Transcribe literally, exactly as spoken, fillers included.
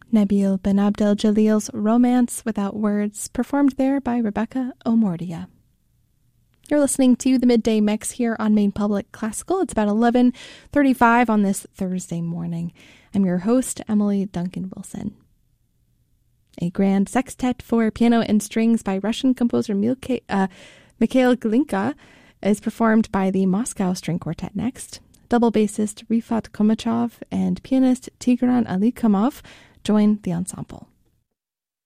Nabil Ben Abdel Jalil's Romance Without Words, performed there by Rebecca Omordia. You're listening to the Midday Mix here on Maine Public Classical. It's about eleven thirty-five on this Thursday morning. I'm your host, Emily Duncan Wilson. A grand sextet for piano and strings by Russian composer Milka, uh, Mikhail Glinka is performed by the Moscow String Quartet next. Double bassist Rifat Komachov and pianist Tigran Alikamov join the ensemble.